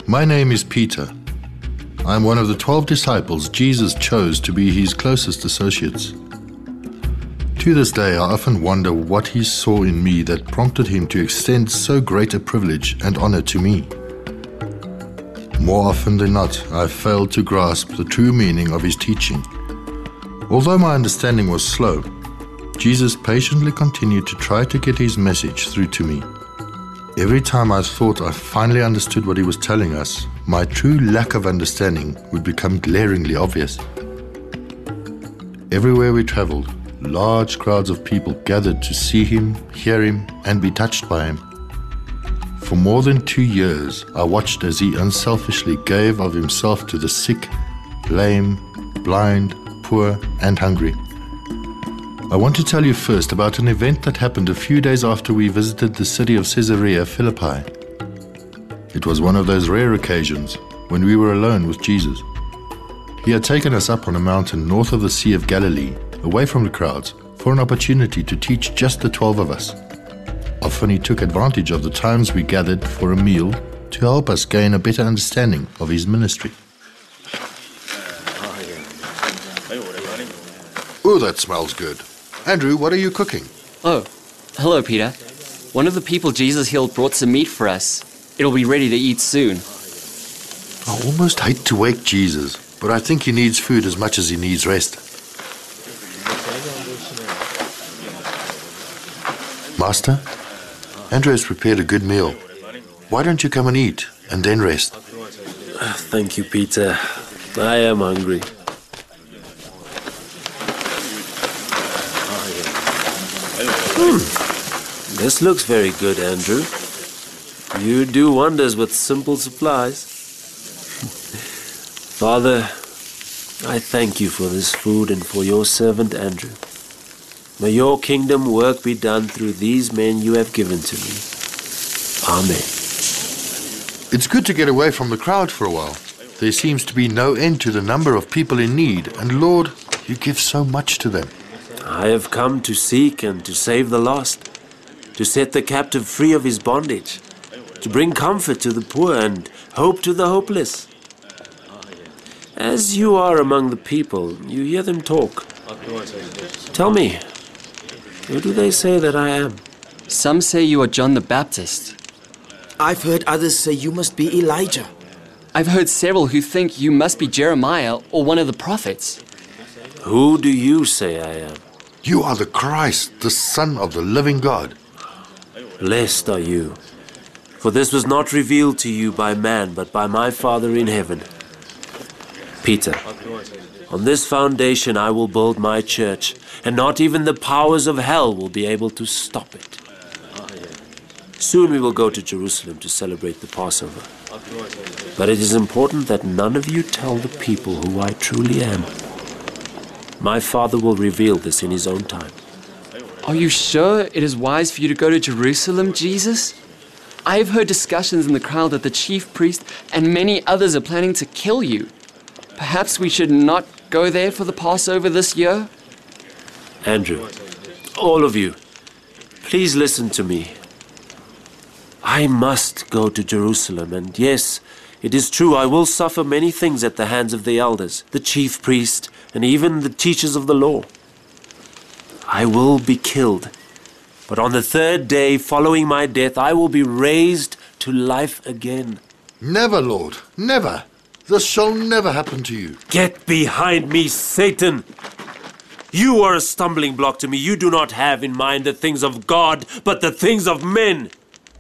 My name is Peter. I am one of the 12 disciples Jesus chose to be his closest associates. To this day, I often wonder what he saw in me that prompted him to extend so great a privilege and honor to me. More often than not, I failed to grasp the true meaning of his teaching. Although my understanding was slow, Jesus patiently continued to try to get his message through to me. Every time I thought I finally understood what he was telling us, my true lack of understanding would become glaringly obvious. Everywhere we traveled, large crowds of people gathered to see him, hear him, and be touched by him. For more than 2 years, I watched as he unselfishly gave of himself to the sick, lame, blind, poor, and hungry. I want to tell you first about an event that happened a few days after we visited the city of Caesarea Philippi. It was one of those rare occasions when we were alone with Jesus. He had taken us up on a mountain north of the Sea of Galilee, away from the crowds, for an opportunity to teach just the 12 of us. Often he took advantage of the times we gathered for a meal to help us gain a better understanding of his ministry. Oh, that smells good. Andrew, what are you cooking? Oh, hello, Peter. One of the people Jesus healed brought some meat for us. It'll be ready to eat soon. I almost hate to wake Jesus, but I think he needs food as much as he needs rest. Master, Andrew has prepared a good meal. Why don't you come and eat and then rest? Thank you, Peter. I am hungry. This looks very good, Andrew. You do wonders with simple supplies. Father, I thank you for this food and for your servant Andrew. May your kingdom work be done through these men you have given to me. Amen. It's good to get away from the crowd for a while. There seems to be no end to the number of people in need, and Lord, you give so much to them. I have come to seek and to save the lost, to set the captive free of his bondage, to bring comfort to the poor and hope to the hopeless. As you are among the people, you hear them talk. Tell me, who do they say that I am? Some say you are John the Baptist. I've heard others say you must be Elijah. I've heard several who think you must be Jeremiah or one of the prophets. Who do you say I am? You are the Christ, the Son of the living God. Blessed are you, for this was not revealed to you by man, but by my Father in heaven. Peter, on this foundation I will build my church, and not even the powers of hell will be able to stop it. Soon we will go to Jerusalem to celebrate the Passover. But it is important that none of you tell the people who I truly am. My Father will reveal this in his own time. Are you sure it is wise for you to go to Jerusalem, Jesus? I have heard discussions in the crowd that the chief priest and many others are planning to kill you. Perhaps we should not go there for the Passover this year? Andrew, all of you, please listen to me. I must go to Jerusalem, and yes, it is true I will suffer many things at the hands of the elders, the chief priest, and even the teachers of the law. I will be killed, but on the third day following my death, I will be raised to life again. Never, Lord, never. This shall never happen to you. Get behind me, Satan! You are a stumbling block to me. You do not have in mind the things of God, but the things of men.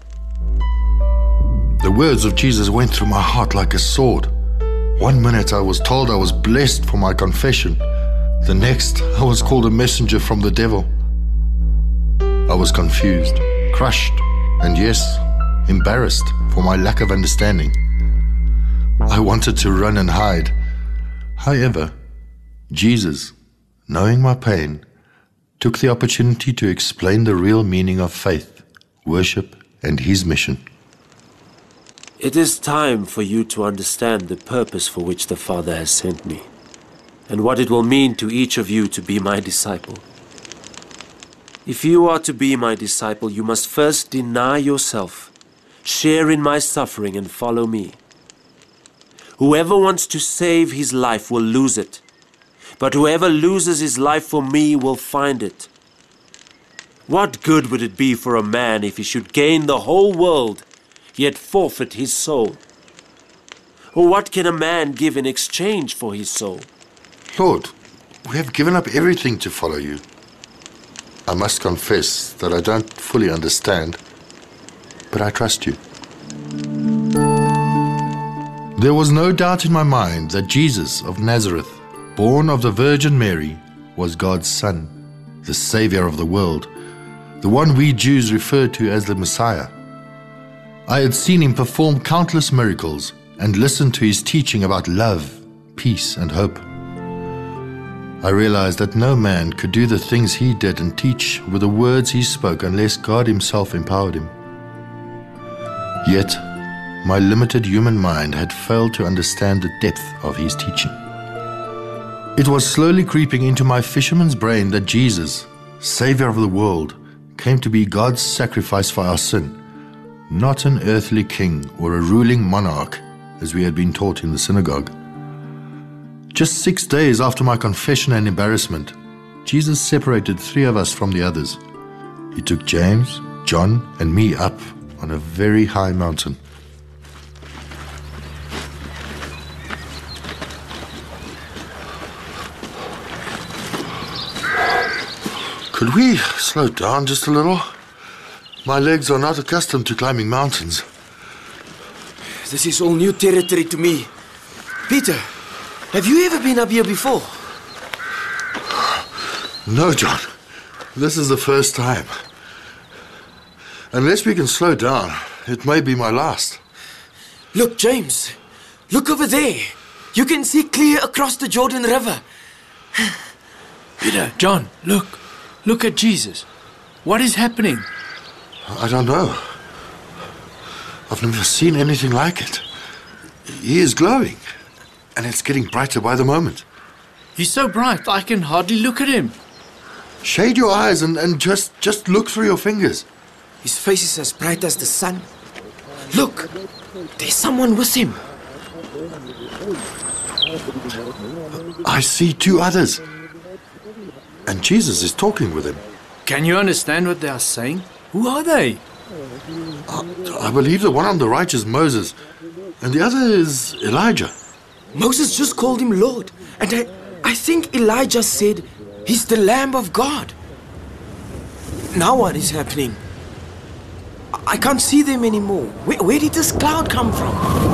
The words of Jesus went through my heart like a sword. One minute I was told I was blessed for my confession. The next, I was called a messenger from the devil. I was confused, crushed, and yes, embarrassed for my lack of understanding. I wanted to run and hide. However, Jesus, knowing my pain, took the opportunity to explain the real meaning of faith, worship, and his mission. It is time for you to understand the purpose for which the Father has sent me, and what it will mean to each of you to be my disciple. If you are to be my disciple, you must first deny yourself, share in my suffering, and follow me. Whoever wants to save his life will lose it. But whoever loses his life for me will find it. What good would it be for a man if he should gain the whole world, yet forfeit his soul? Or what can a man give in exchange for his soul? Lord, we have given up everything to follow you. I must confess that I don't fully understand, but I trust you. There was no doubt in my mind that Jesus of Nazareth, born of the Virgin Mary, was God's Son, the Savior of the world, the one we Jews refer to as the Messiah. I had seen him perform countless miracles and listened to his teaching about love, peace, and hope. I realized that no man could do the things he did and teach with the words he spoke unless God himself empowered him. Yet, my limited human mind had failed to understand the depth of his teaching. It was slowly creeping into my fisherman's brain that Jesus, Savior of the world, came to be God's sacrifice for our sin, not an earthly king or a ruling monarch, as we had been taught in the synagogue. Just 6 days after my confession and embarrassment, Jesus separated 3 of us from the others. He took James, John, and me up on a very high mountain. Could we slow down just a little? My legs are not accustomed to climbing mountains. This is all new territory to me. Peter, have you ever been up here before? No, John. This is the first time. Unless we can slow down, it may be my last. Look, James. Look over there. You can see clear across the Jordan River. Peter, John, look. Look at Jesus. What is happening? I don't know. I've never seen anything like it. He is glowing, and it's getting brighter by the moment. He's so bright, I can hardly look at him. Shade your eyes and just look through your fingers. His face is as bright as the sun. Look, there's someone with him. I see 2 others. And Jesus is talking with him. Can you understand what they are saying? Who are they? I believe the one on the right is Moses, and the other is Elijah. Moses just called him Lord. And I think Elijah said he's the Lamb of God. Now what is happening? I can't see them anymore. Where did this cloud come from?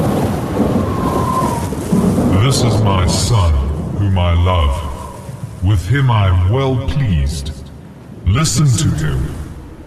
This is my son, whom I love. With him I am well pleased. Listen to him.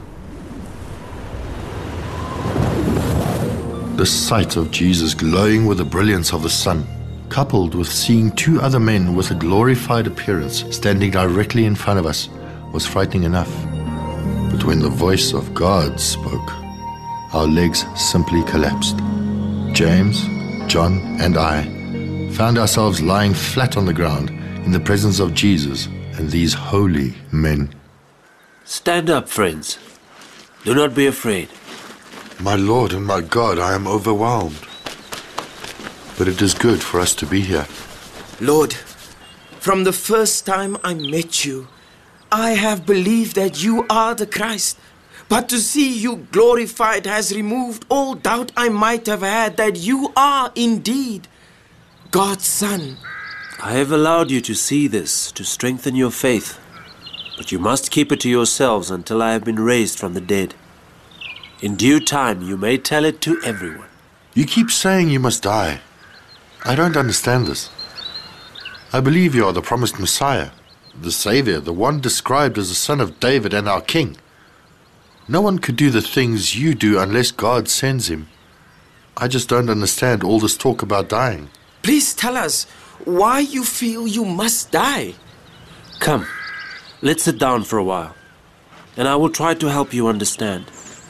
The sight of Jesus glowing with the brilliance of the sun, coupled with seeing 2 other men with a glorified appearance standing directly in front of us, was frightening enough. But when the voice of God spoke, our legs simply collapsed. James, John, and I found ourselves lying flat on the ground in the presence of Jesus and these holy men. Stand up, friends. Do not be afraid. My Lord and my God, I am overwhelmed. But it is good for us to be here. Lord, from the first time I met you, I have believed that you are the Christ. But to see you glorified has removed all doubt I might have had that you are indeed God's Son. I have allowed you to see this to strengthen your faith, but you must keep it to yourselves until I have been raised from the dead. In due time you may tell it to everyone. You keep saying you must die. I don't understand this. I believe you are the promised Messiah, the Savior, the one described as the son of David and our King. No one could do the things you do unless God sends him. I just don't understand all this talk about dying. Please tell us why you feel you must die. Come, let's sit down for a while, and I will try to help you understand.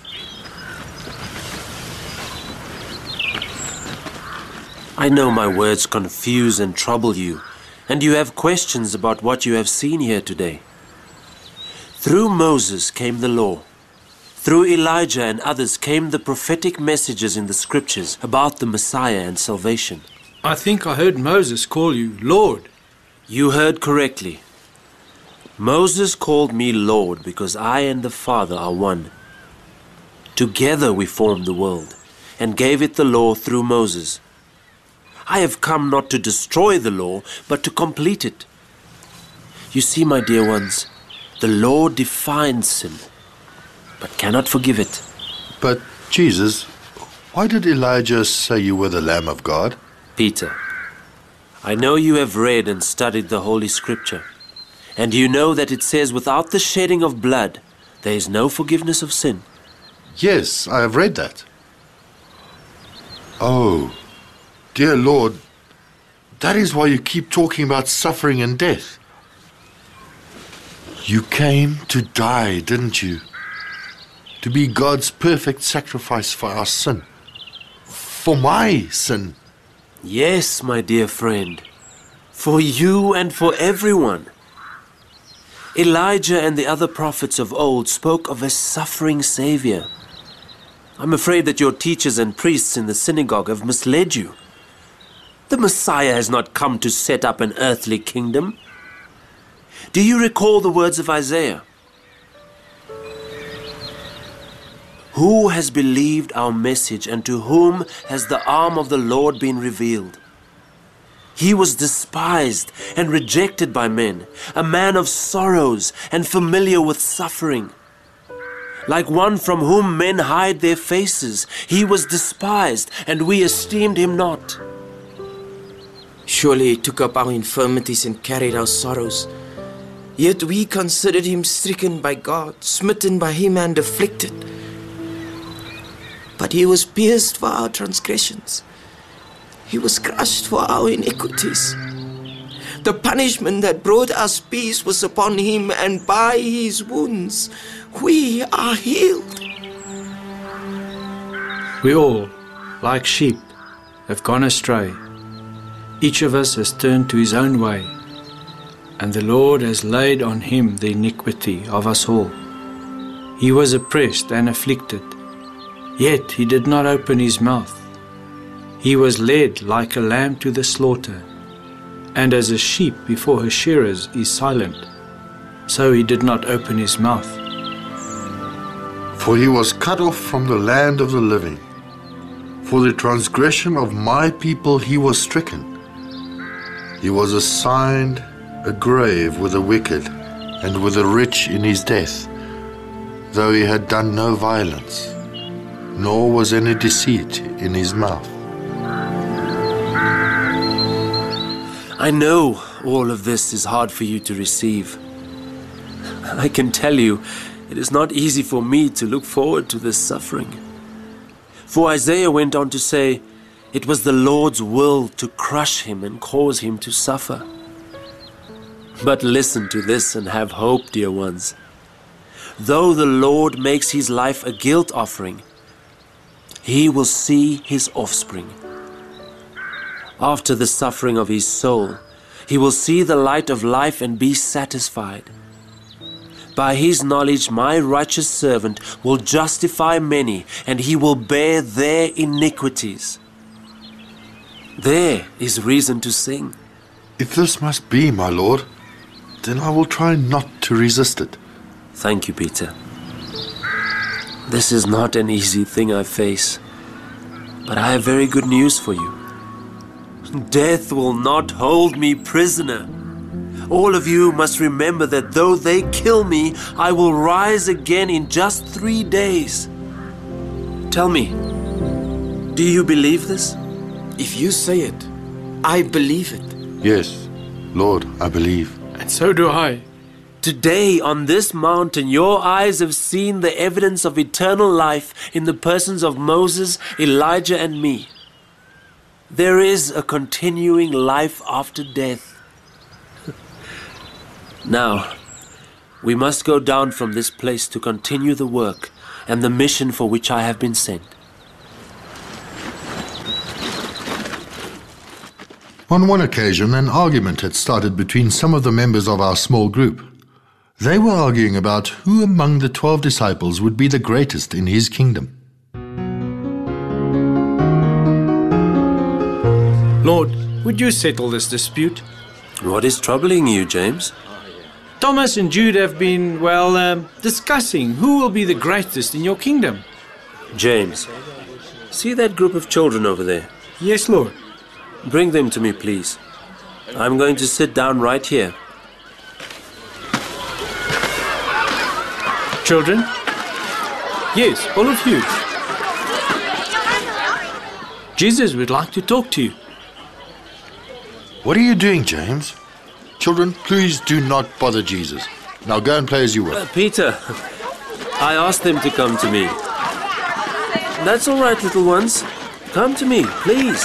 I know my words confuse and trouble you, and you have questions about what you have seen here today. Through Moses came the law. Through Elijah and others came the prophetic messages in the scriptures about the Messiah and salvation. I think I heard Moses call you Lord. You heard correctly. Moses called me Lord because I and the Father are one. Together we formed the world and gave it the law through Moses. I have come not to destroy the law, but to complete it. You see, my dear ones, the law defines sin, but cannot forgive it. But, Jesus, why did Elijah say you were the Lamb of God? Peter, I know you have read and studied the Holy Scripture, and you know that it says without the shedding of blood, there is no forgiveness of sin. Yes, I have read that. Oh, dear Lord, that is why you keep talking about suffering and death. You came to die, didn't you? To be God's perfect sacrifice for our sin. For my sin. Yes, my dear friend. For you and for everyone. Elijah and the other prophets of old spoke of a suffering Savior. I'm afraid that your teachers and priests in the synagogue have misled you. The Messiah has not come to set up an earthly kingdom. Do you recall the words of Isaiah? Who has believed our message, and to whom has the arm of the Lord been revealed? He was despised and rejected by men, a man of sorrows and familiar with suffering. Like one from whom men hide their faces, he was despised, and we esteemed him not. Surely he took up our infirmities and carried our sorrows. Yet we considered him stricken by God, smitten by him and afflicted. But he was pierced for our transgressions. He was crushed for our iniquities. The punishment that brought us peace was upon him, and by his wounds we are healed. We all, like sheep, have gone astray. Each of us has turned to his own way, and the Lord has laid on him the iniquity of us all. He was oppressed and afflicted, yet he did not open his mouth. He was led like a lamb to the slaughter, and as a sheep before her shearers is silent, so he did not open his mouth. For he was cut off from the land of the living. For the transgression of my people he was stricken. He was assigned a grave with the wicked and with the rich in his death, though he had done no violence, nor was any deceit in his mouth. I know all of this is hard for you to receive. I can tell you, it is not easy for me to look forward to this suffering. For Isaiah went on to say, it was the Lord's will to crush him and cause him to suffer. But listen to this and have hope, dear ones. Though the Lord makes his life a guilt offering, he will see his offspring. After the suffering of his soul, he will see the light of life and be satisfied. By his knowledge, my righteous servant will justify many, and he will bear their iniquities. There is reason to sing. If this must be, my Lord, then I will try not to resist it. Thank you, Peter. This is not an easy thing I face, but I have very good news for you. Death will not hold me prisoner. All of you must remember that though they kill me, I will rise again in just 3 days. Tell me, do you believe this? If you say it, I believe it. Yes, Lord, I believe. And so do I. Today, on this mountain, your eyes have seen the evidence of eternal life in the persons of Moses, Elijah, and me. There is a continuing life after death. Now, we must go down from this place to continue the work and the mission for which I have been sent. On one occasion, an argument had started between some of the members of our small group. They were arguing about who among the 12 disciples would be the greatest in his kingdom. Lord, would you settle this dispute? What is troubling you, James? Thomas and Jude have been, discussing who will be the greatest in your kingdom. James, see that group of children over there? Yes, Lord. Bring them to me, please. I'm going to sit down right here. Children? Yes, all of you. Jesus would like to talk to you. What are you doing, James? Children, please do not bother Jesus. Now go and play as you will. Peter, I asked them to come to me. That's all right, little ones. Come to me, please.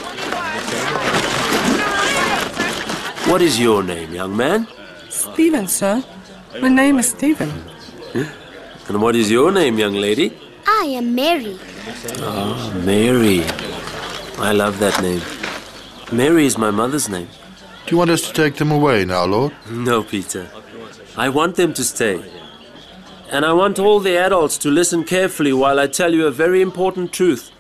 What is your name, young man? Stephen, sir. My name is Stephen. And what is your name, young lady? I am Mary. Ah, Mary. I love that name. Mary is my mother's name. Do you want us to take them away now, Lord? No, Peter. I want them to stay. And I want all the adults to listen carefully while I tell you a very important truth.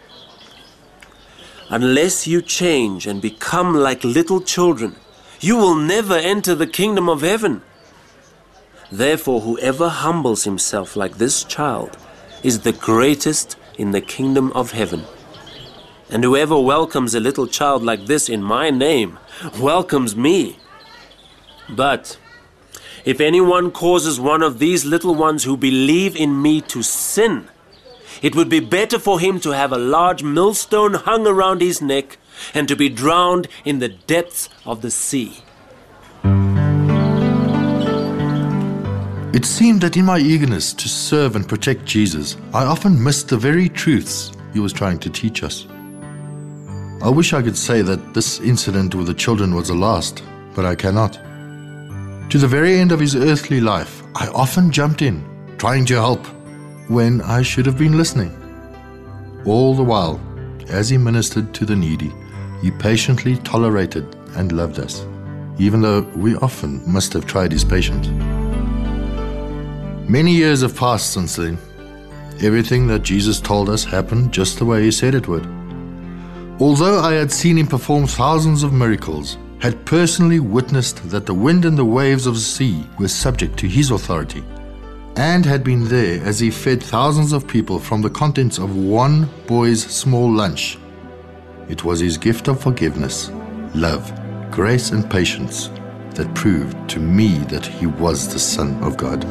Unless you change and become like little children, you will never enter the kingdom of heaven. Therefore, whoever humbles himself like this child is the greatest in the kingdom of heaven. And whoever welcomes a little child like this in my name welcomes me. But if anyone causes one of these little ones who believe in me to sin, it would be better for him to have a large millstone hung around his neck and to be drowned in the depths of the sea. It seemed that in my eagerness to serve and protect Jesus, I often missed the very truths he was trying to teach us. I wish I could say that this incident with the children was the last, but I cannot. To the very end of his earthly life, I often jumped in, trying to help, when I should have been listening. All the while, as he ministered to the needy, he patiently tolerated and loved us, even though we often must have tried his patience. Many years have passed since then. Everything that Jesus told us happened just the way he said it would. Although I had seen him perform thousands of miracles, had personally witnessed that the wind and the waves of the sea were subject to his authority, and had been there as he fed thousands of people from the contents of one boy's small lunch, it was his gift of forgiveness, love, grace and patience that proved to me that he was the Son of God.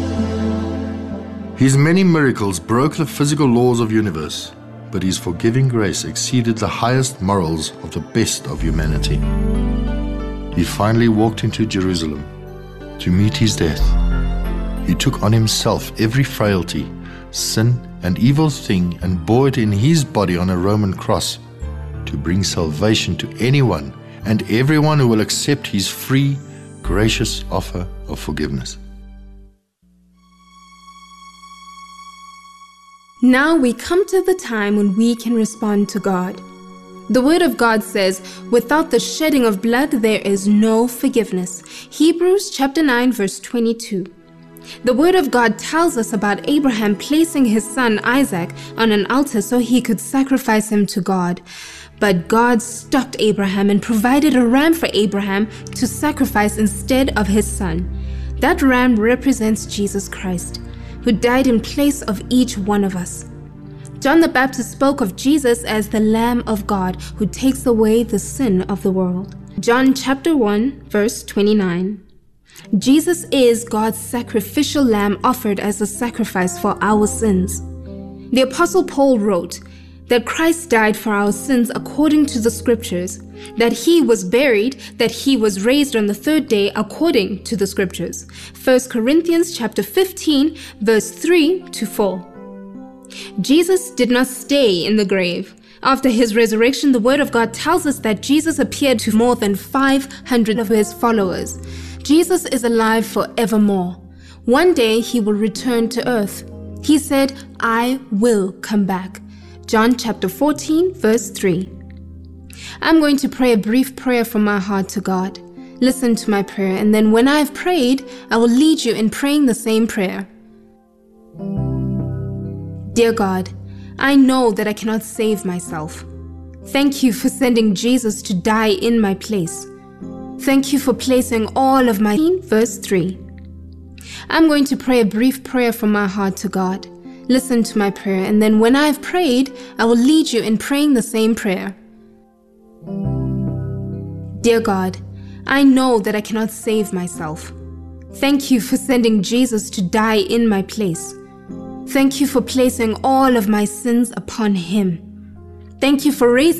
His many miracles broke the physical laws of the universe, but his forgiving grace exceeded the highest morals of the best of humanity. He finally walked into Jerusalem to meet his death. He took on himself every frailty, sin, and evil thing and bore it in his body on a Roman cross to bring salvation to anyone and everyone who will accept his free, gracious offer of forgiveness. Now we come to the time when we can respond to God. The Word of God says, without the shedding of blood, there is no forgiveness. Hebrews chapter 9, verse 22. The Word of God tells us about Abraham placing his son Isaac on an altar so he could sacrifice him to God. But God stopped Abraham and provided a ram for Abraham to sacrifice instead of his son. That ram represents Jesus Christ, who died in place of each one of us. John the Baptist spoke of Jesus as the Lamb of God who takes away the sin of the world. John chapter 1, verse 29. Jesus is God's sacrificial lamb offered as a sacrifice for our sins. The Apostle Paul wrote that Christ died for our sins according to the scriptures, that he was buried, that he was raised on the third day according to the scriptures. 1 Corinthians chapter 15, verse 3 to 4. Jesus did not stay in the grave. After his resurrection, the Word of God tells us that Jesus appeared to more than 500 of his followers. Jesus is alive forevermore. One day he will return to earth. He said, I will come back. John chapter 14, verse 3. I'm going to pray a brief prayer from my heart to God. Listen to my prayer, and then when I've prayed, I will lead you in praying the same prayer. Dear God, I know that I cannot save myself. Thank you for sending Jesus to die in my place. Thank you for placing all of my... Verse 3. I'm going to pray a brief prayer from my heart to God. Listen to my prayer, and then when I've prayed, I will lead you in praying the same prayer. Dear God, I know that I cannot save myself. Thank you for sending Jesus to die in my place. Thank you for placing all of my sins upon him. Thank you for raising